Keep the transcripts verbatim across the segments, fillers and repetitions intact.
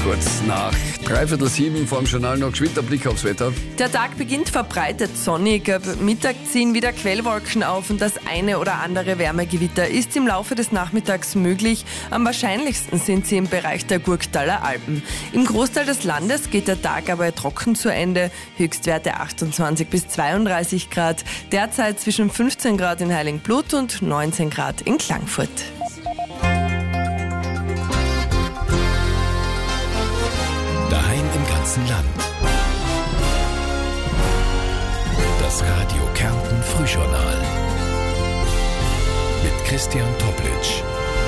Kurz nach dreiviertel sieben vor dem Journal noch geschwind der Blick aufs Wetter. Der Tag beginnt verbreitet sonnig. Ab Mittag ziehen wieder Quellwolken auf und das eine oder andere Wärmegewitter ist im Laufe des Nachmittags möglich. Am wahrscheinlichsten sind sie im Bereich der Gurktaler Alpen. Im Großteil des Landes geht der Tag aber trocken zu Ende. Höchstwerte achtundzwanzig bis zweiunddreißig Grad. Derzeit zwischen fünfzehn Grad in Heiligenblut und neunzehn Grad in Klagenfurt. Daheim im ganzen Land. Das Radio Kärnten Frühjournal mit Christian Toplitsch.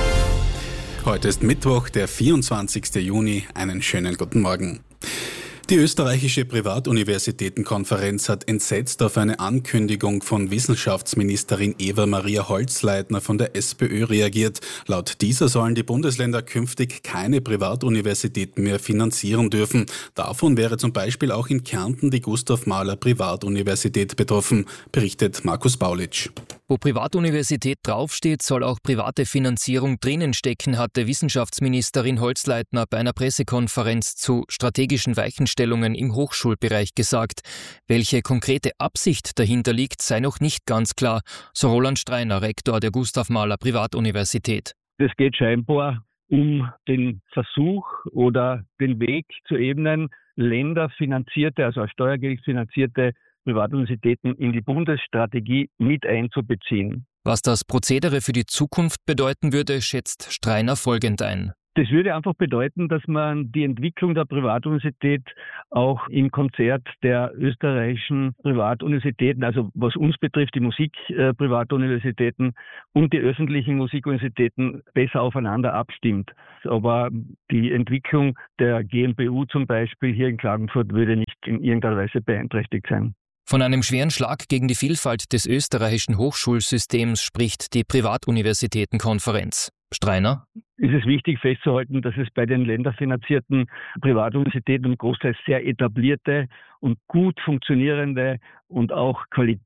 Heute ist Mittwoch, der vierundzwanzigsten Juni. Einen schönen guten Morgen. Die österreichische Privatuniversitätenkonferenz hat entsetzt auf eine Ankündigung von Wissenschaftsministerin Eva-Maria Holzleitner von der SPÖ reagiert. Laut dieser sollen die Bundesländer künftig keine Privatuniversitäten mehr finanzieren dürfen. Davon wäre zum Beispiel auch in Kärnten die Gustav Mahler Privatuniversität betroffen, berichtet Markus Baulitsch. Wo Privatuniversität draufsteht, soll auch private Finanzierung drinnen stecken, hatte Wissenschaftsministerin Holzleitner bei einer Pressekonferenz zu strategischen Weichenstellungen im Hochschulbereich gesagt. Welche konkrete Absicht dahinter liegt, sei noch nicht ganz klar, so Roland Streiner, Rektor der Gustav Mahler Privatuniversität. Es geht scheinbar um den Versuch oder den Weg zu ebnen, länderfinanzierte, also aus Steuergeld finanzierte Privatuniversitäten in die Bundesstrategie mit einzubeziehen. Was das Prozedere für die Zukunft bedeuten würde, schätzt Streiner folgend ein. Das würde einfach bedeuten, dass man die Entwicklung der Privatuniversität auch im Konzert der österreichischen Privatuniversitäten, also was uns betrifft, die Musikprivatuniversitäten und die öffentlichen Musikuniversitäten besser aufeinander abstimmt. Aber die Entwicklung der G M P U zum Beispiel hier in Klagenfurt würde nicht in irgendeiner Weise beeinträchtigt sein. Von einem schweren Schlag gegen die Vielfalt des österreichischen Hochschulsystems spricht die Privatuniversitätenkonferenz. Streiner? Ist es wichtig festzuhalten, dass es bei den länderfinanzierten Privatuniversitäten um großteils sehr etablierte und gut funktionierende und auch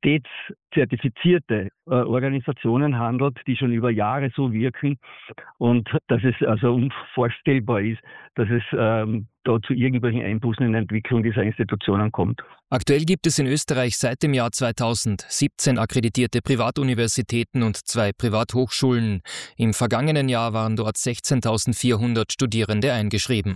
qualitätszertifizierte äh, Organisationen handelt, die schon über Jahre so wirken und dass es also unvorstellbar ist, dass es ähm, da zu irgendwelchen Einbußen in der Entwicklung dieser Institutionen kommt. Aktuell gibt es in Österreich seit dem Jahr zweitausendsiebzehn akkreditierte Privatuniversitäten und zwei Privathochschulen. Im vergangenen Jahr waren dort sechzehntausendvierhundert Studierende eingeschrieben.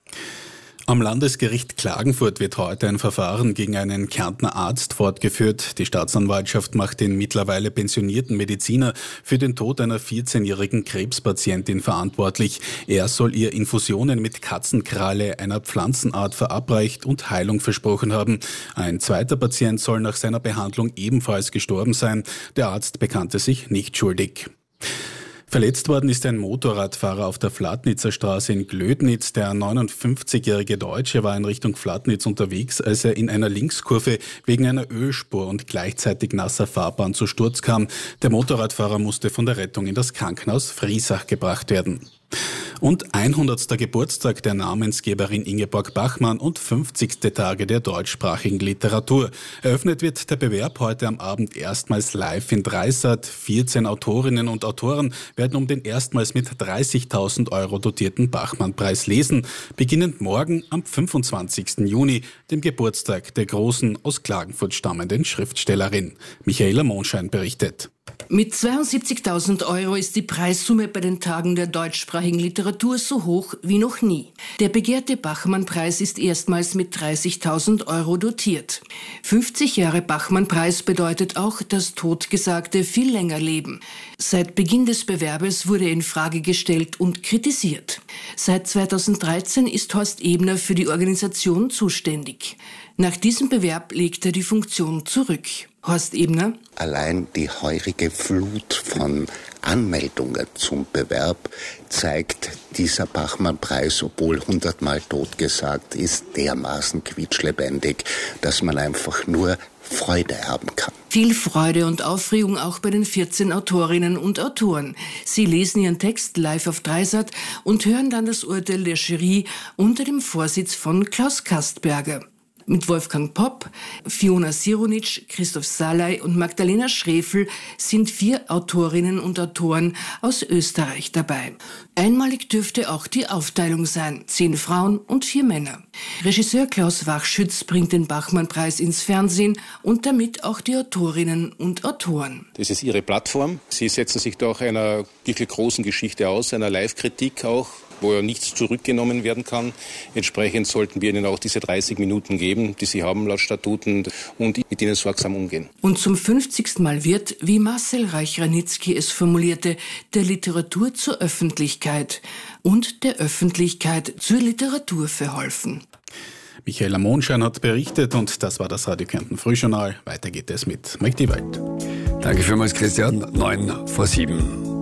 Am Landesgericht Klagenfurt wird heute ein Verfahren gegen einen Kärntner Arzt fortgeführt. Die Staatsanwaltschaft macht den mittlerweile pensionierten Mediziner für den Tod einer vierzehnjährigen Krebspatientin verantwortlich. Er soll ihr Infusionen mit Katzenkralle, einer Pflanzenart, verabreicht und Heilung versprochen haben. Ein zweiter Patient soll nach seiner Behandlung ebenfalls gestorben sein. Der Arzt bekannte sich nicht schuldig. Verletzt worden ist ein Motorradfahrer auf der Flatnitzer Straße in Glödnitz. Der neunundfünfzigjährige Deutsche war in Richtung Flatnitz unterwegs, als er in einer Linkskurve wegen einer Ölspur und gleichzeitig nasser Fahrbahn zu Sturz kam. Der Motorradfahrer musste von der Rettung in das Krankenhaus Friesach gebracht werden. Und hundertster Geburtstag der Namensgeberin Ingeborg Bachmann und fünfzigste Tage der deutschsprachigen Literatur. Eröffnet wird der Bewerb heute am Abend erstmals live in Dreisat. vierzehn Autorinnen und Autoren werden um den erstmals mit dreißigtausend Euro dotierten Bachmann-Preis lesen. Beginnend morgen am fünfundzwanzigsten Juni, dem Geburtstag der großen, aus Klagenfurt stammenden Schriftstellerin. Michaela Monschein berichtet. Mit zweiundsiebzigtausend Euro ist die Preissumme bei den Tagen der deutschsprachigen Literatur so hoch wie noch nie. Der begehrte Bachmann-Preis ist erstmals mit dreißigtausend Euro dotiert. fünfzig Jahre Bachmann-Preis bedeutet auch, dass Totgesagte viel länger leben. Seit Beginn des Bewerbes wurde er in Frage gestellt und kritisiert. Seit zweitausenddreizehn ist Horst Ebner für die Organisation zuständig. Nach diesem Bewerb legt er die Funktion zurück. Horst Ebner? Allein die heurige Flut von Anmeldungen zum Bewerb zeigt, dieser Bachmann-Preis, obwohl hundertmal totgesagt ist, dermaßen quietschlebendig, dass man einfach nur Freude haben kann. Viel Freude und Aufregung auch bei den vierzehn Autorinnen und Autoren. Sie lesen ihren Text live auf Dreisat und hören dann das Urteil der Jury unter dem Vorsitz von Klaus Kastberger. Mit Wolfgang Popp, Fiona Sironic, Christoph Salai und Magdalena Schrefel sind vier Autorinnen und Autoren aus Österreich dabei. Einmalig dürfte auch die Aufteilung sein, zehn Frauen und vier Männer. Regisseur Klaus Wachschütz bringt den Bachmann-Preis ins Fernsehen und damit auch die Autorinnen und Autoren. Das ist ihre Plattform. Sie setzen sich da auch einer wirklich großen Geschichte aus, einer Live-Kritik auch, wo ja nichts zurückgenommen werden kann. Entsprechend sollten wir ihnen auch diese dreißig Minuten geben, die sie haben laut Statuten, und mit ihnen sorgsam umgehen. Und zum fünfzigsten Mal wird, wie Marcel Reich-Ranitzky es formulierte, der Literatur zur Öffentlichkeit und der Öffentlichkeit zur Literatur verholfen. Michaela Monschein hat berichtet und das war das Radio Kärnten Frühjournal. Weiter geht es mit Magdi Wald. Danke vielmals, Christian. Neun vor sieben.